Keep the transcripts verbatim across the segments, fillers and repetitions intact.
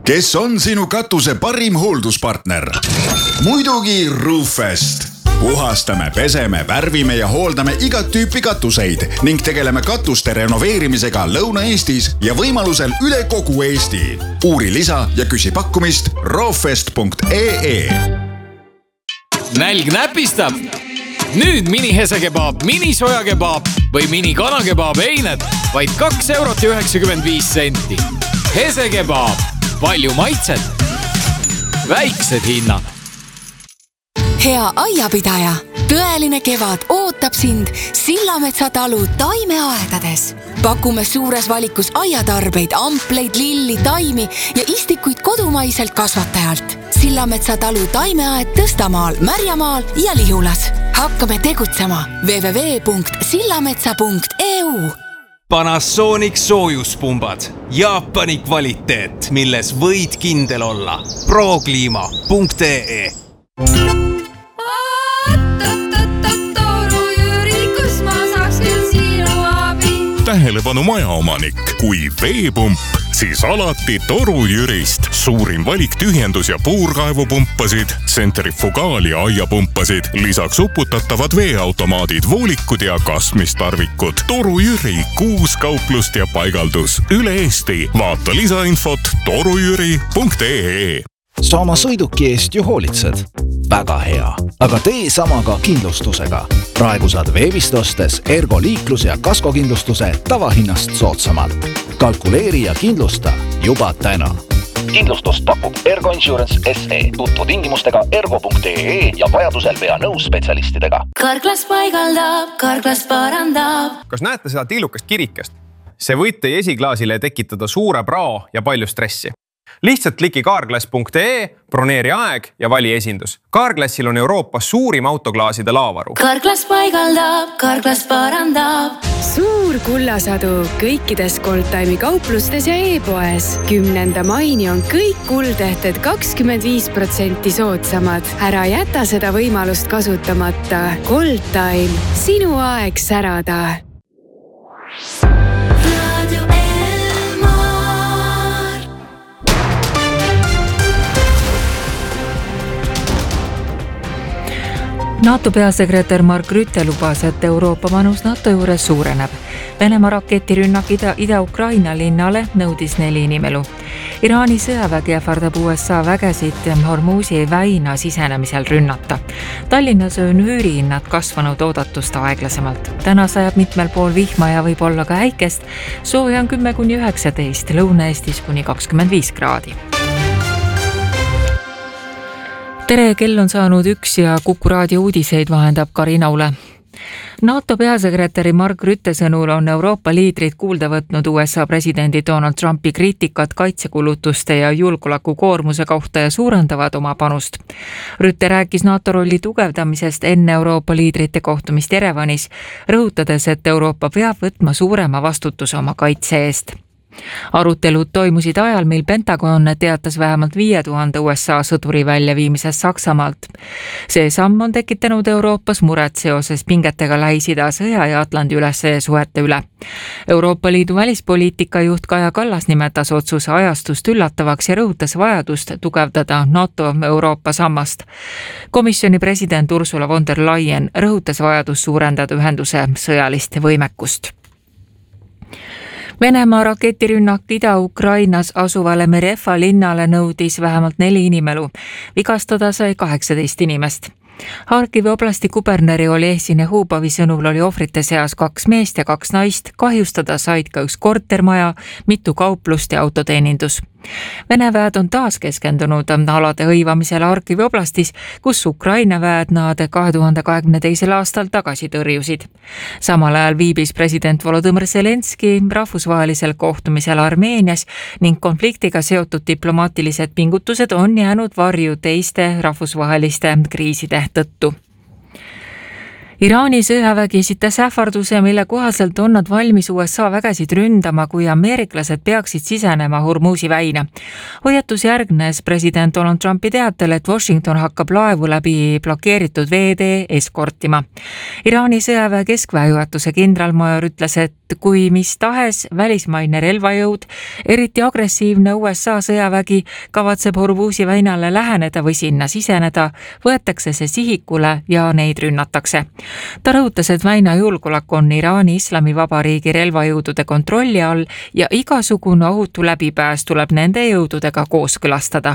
Kes on sinu katuse parim hoolduspartner? Muidugi Roofest. Puhastame, peseme, värvime ja hooldame igat tüüpi katuseid ning tegeleme katuste renoveerimisega Lõuna-Eestis ja võimalusel üle kogu Eesti. Uuri lisa ja küsi pakkumist roofest punkt ee. Nälg näpistab? Nüüd mini hesekebaab, mini sojakebaab või mini kanakebaab eined vaid kaks eurot ja üheksakümmend viis senti. Hesekebaab, palju maitset, väiksed hinnad. Hea aiapidaja, tõeline kevad ootab sind Sillametsa talu taimeaedades. Pakume suures valikus aiatarbeid, ampleid, lilli, taimi ja istikuid kodumaiselt kasvatajalt. Sillametsa talu taimeaed Tõstamaal, Märjamaal ja Lihulas. Hakkame tegutsema w w w punkt sillametsa punkt e u. Panasonic soojuspumbad. Jaapani kvaliteet, milles võid kindel olla. prokliima punkt ee. Tähelepanu majaomanik, kui veepump, siis alati Toru Jürist. Suurim valik tühjendus- ja puurkaevupumpasid, tsentrifugaal- ja aiapumpasid, lisaks uputatavad veeautomaadid, voolikud ja kastmistarvikud. Toru Jüri, kuus kauplust ja paigaldus üle Eesti. Vaata lisainfot torujüri punkt ee. Sa oma sõiduki eest ju hoolitsed. Väga hea. Aga tee sama ka kindlustusega. Praegu saad veebist ostes Ergo liiklus- ja kaskokindlustuse tavahinnast soodsamalt. Kalkuleeri ja kindlusta juba täna. Kindlustust pakub Ergo Insurance S E. Tutvu tingimustega ergo punkt ee ja vajadusel pea nõus spetsialistidega. Karklas paigaldab, Karklas parandab. Kas näete seda tillukest kirikest? See võite esiklaasile tekitada suure prao ja palju stressi. Lihtsalt kliki kaarglass punkt ee, broneeri aeg ja vali esindus. Kaarglassil on Euroopas suurim autoklaaside laavaru. Karklas paigaldab, Karklas parandab. Suur kullasadu kõikides Goldtime'i kauplustes ja e-poes. Kümnenda maini on kõik kuldehted kakskümmend viis protsenti soodsamad. Ära jäta seda võimalust kasutamata. Goldtime, sinu aeg särada. NATO peasekretär Mark Rutte lubas, et Euroopa panus NATO juures suureneb. Venemaa raketirünnak Ida, Ida-Ukraina linnale nõudis neli inimelu. Iraani sõjavägi ähvardab U S A vägesid Hormuzi väina sisenemisel rünnata. Tallinnas on üürihinnad kasvanud oodatust aeglasemalt. Täna sajab mitmel pool vihma ja võib olla ka äikest. Sooja on kümme kuni üheksateist, Lõuna-Eestis kuni kakskümmend viis kraadi. Tere, kell on saanud üks ja Kuku raadio uudiseid vahendab Karina Ule. NATO peasekretäri Mark Rutte sõnul on Euroopa liidrid kuulda võtnud U S A presidendi Donald Trumpi kriitikat kaitsekulutuste ja julgeolekukoormuse kohta ja suurendavad oma panust. Rutte rääkis NATO rolli tugevdamisest enne Euroopa liidrite kohtumist Jerevanis, rõhutades, et Euroopa peab võtma suurema vastutuse oma kaitse eest. Arutelud toimusid ajal, mil Pentagon teatas vähemalt viie tuhande U S A sõduri väljaviimisest Saksamaalt. See samm on tekitanud Euroopas muret seoses pingetega Lähis-Ida sõja ja Atlandi ülesse suhete üle. Euroopa Liidu välispoliitika juht Kaja Kallas nimetas otsuse ajastust üllatavaks ja rõhutas vajadust tugevdada NATO Euroopa sammast. Komisjoni president Ursula von der Leyen rõhutas vajadust suurendada ühenduse sõjalist võimekust. Venemaa raketirünnak Ida-Ukrainas asuvale Merefa linnale nõudis vähemalt neli inimelu. Vigastada sai kaheksateist inimest. Harkivi oblasti kuberneri Olesine Hubovi sõnul oli ohvrite seas kaks meest ja kaks naist, kahjustada said ka üks kortermaja, mitu kauplust ja autoteenindus. Vene väed on taas keskendunud alade hõivamisele Harkivi oblastis, kus Ukraina väed nad kahe tuhande kahekümne teisel aastal tagasi tõrjusid. Samal ajal viibis president Volodõmõr Zelenski rahvusvahelisel kohtumisel Armeenias ning konfliktiga seotud diplomaatilised pingutused on jäänud varju teiste rahvusvaheliste kriiside tõttu. Iraani sõjavägi esitas ähvarduse, mille kohaselt on nad valmis U S A vägesid ründama, kui ameeriklased peaksid sisenema Hormuzi väina. Hoiatus järgnes president Donald Trumpi teatel, et Washington hakkab laevu läbi blokeeritud veetee eskortima. Iraani sõjaväe keskväejuhatuse kindralmajor ütles, et kui mis tahes välismaine relvajõud, eriti agressiivne U S A sõjavägi kavatseb Hormuzi väinale läheneda või sinna siseneda, võetakse see sihikule ja neid rünnatakse. Ta rõhutas, et väina julgeolek on Iraani Islamivabariigi relvajõudude kontrolli all ja igasugune ohutu läbipääs tuleb nende jõududega kooskõlastada.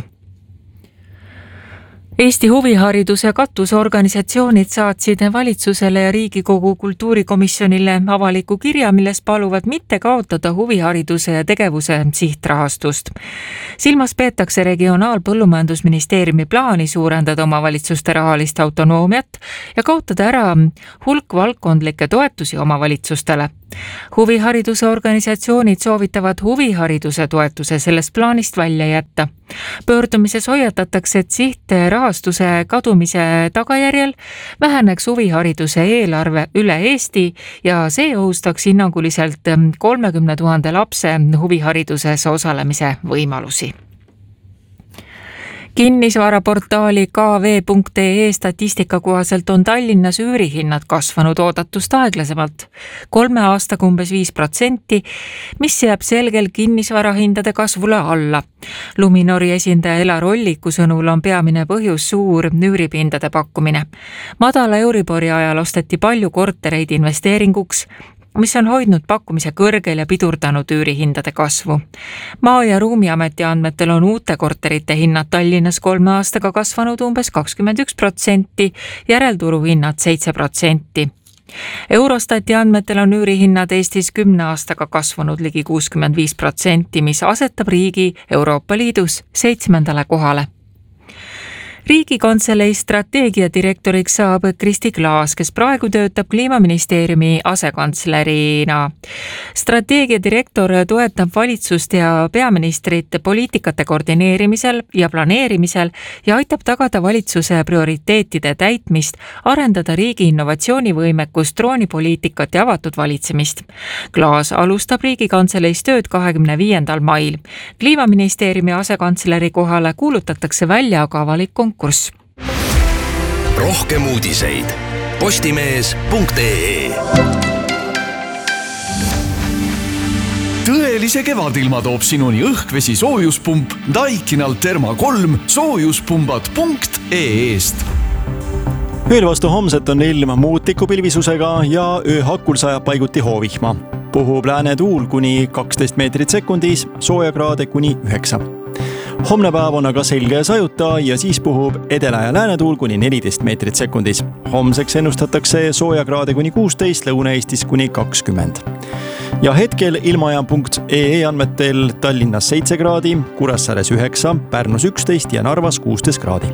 Eesti huvihariduse katusorganisatsioonid saatsid valitsusele ja Riigikogu kultuurikomisjonile avaliku kirja, milles paluvad mitte kaotada huvihariduse ja tegevuse sihtrahastust. Silmas peetakse Regionaal-Põllumajandusministeeriumi plaani suurendada omavalitsuste rahalist autonoomiat ja kaotada ära hulk valdkondlikke toetusi omavalitsustele. Huvihariduse organisatsioonid soovitavad huvihariduse toetuse sellest plaanist välja jätta. Pöördumises hoiatatakse, et sihtrahastuse kadumise tagajärjel väheneks huvihariduse eelarve üle Eesti ja see ohustaks hinnanguliselt kolmekümne tuhande lapse huvihariduses osalemise võimalusi. Kinnisvaraportaali K V punkt E statistika kohaselt on Tallinnas üürihinnad kasvanud oodatust aeglasemalt, kolme aastaga umbes viis protsenti, mis jääb selgel kinnisvarahindade kasvule alla. Luminori esindaja Ela Rolliku sõnul on peamine põhjus suur üüripindade pakkumine. Madala Euribori ajal osteti palju kortereid investeeringuks, mis on hoidnud pakkumise kõrgel ja pidurdanud üürihindade kasvu. Maa- ja Ruumiameti andmetel on uute korterite hinnad Tallinnas kolme aastaga kasvanud umbes kakskümmend üks protsenti, järelturu hinnad seitse protsenti. Eurostati andmetel on üürihinnad Eestis kümne aastaga kasvanud ligi kuuskümmend viis protsenti, mis asetab riigi Euroopa Liidus seitsmendale kohale. Riigikantselei strateegiadirektoriks saab Kristi Klaas, kes praegu töötab Kliimaministeeriumi asekantslerina. Strateegiadirektor toetab valitsust ja peaministrit poliitikate koordineerimisel ja planeerimisel ja aitab tagada valitsuse prioriteetide täitmist, arendada riigi innovatsioonivõimekust, droonipoliitikat ja avatud valitsemist. Klaas alustab Riigikantseleis tööd kahekümne viiendal mail. Kliimaministeeriumi asekantsleri kohale kuulutatakse välja aga avalik konkurss. Konkurss. Rohkem uudiseid postimees punkt ee. Tõelise kevadilma toob sinuni õhkvesi soojuspump Daikinal Therma kolm soojuspumbad punkt ee-st. Ööl vastu homset on ilm muutliku pilvisusega ja ööhakul sajab paiguti hoovihma. Puhub lääne tuul kuni kaksteist meetrit sekundis, soojakraade kuni üheksa. Homne päev on aga selge ja sajuta ja siis puhub edela- ja läänetuul kuni neliteist meetrit sekundis. Homseks ennustatakse soojakraade kuni kuusteist, Lõuna-Eestis kuni kakskümmend. Ja hetkel ilmaja punkt ee andmetel Tallinnas seitse kraadi, Kuressaares üheksa, Pärnus üksteist ja Narvas kuusteist kraadi.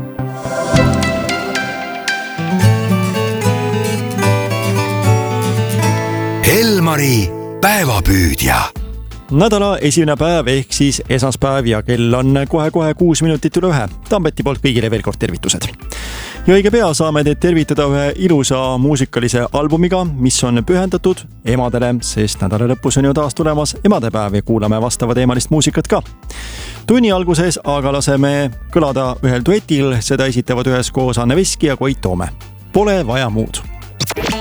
Elmari päevapüüdja. Nädala esimene päev ehk siis esmaspäev ja kell on kohe-kohe kuus minutit üle ühe. Tambeti poolt kõigile veel kord tervitused. Ja õige pea saame teid tervitada ühe ilusa muusikalise albumiga, mis on pühendatud emadele, sest nädala lõpus on ju taas tulemas emadepäev ja kuulame vastava teemalist muusikat ka. Tunni alguses aga laseme kõlada ühel duetil, seda esitavad üheskoos Anne Veski ja Koit Toome. Pole vaja muud.